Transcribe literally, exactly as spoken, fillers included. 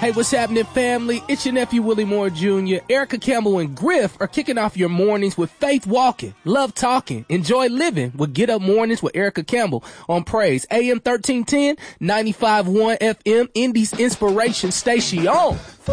Hey, what's happening, family? It's your nephew, Willie Moore Junior Erica Campbell and Griff are kicking off your mornings with Faith Walking, Love Talking, Enjoy Living with Get Up Mornings with Erica Campbell on Praise. A M thirteen ten, ninety-five point one F M, Indy's Inspiration Station.